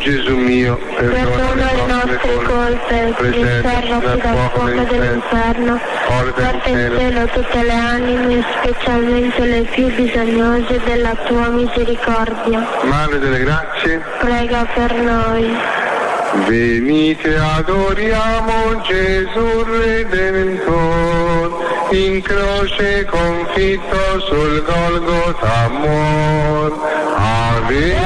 Gesù mio, perdona le nostre colpe, preservaci dal fuoco dell'inferno, porta in cielo tutte le anime, specialmente le più bisognose della tua misericordia. Madre delle grazie, Prega per noi. venite adoriamo Gesù Redentor, in croce confitto sul Golgota muor. Ave